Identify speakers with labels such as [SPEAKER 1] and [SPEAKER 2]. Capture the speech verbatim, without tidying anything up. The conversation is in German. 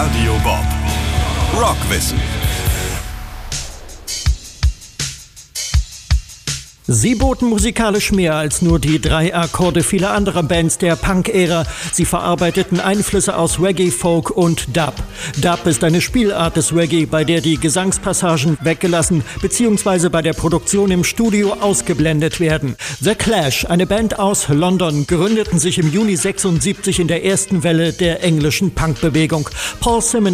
[SPEAKER 1] Radio Bob. Rockwissen.
[SPEAKER 2] Sie boten musikalisch mehr als nur die drei Akkorde vieler anderer Bands der Punk-Ära. Sie verarbeiteten Einflüsse aus Reggae, Folk und Dub. Dub ist eine Spielart des Reggae, bei der die Gesangspassagen weggelassen bzw. bei der Produktion im Studio ausgeblendet werden. The Clash, eine Band aus London, gründeten sich im Juni sechsundsiebzig in der ersten Welle der englischen Punkbewegung. Paul Simonon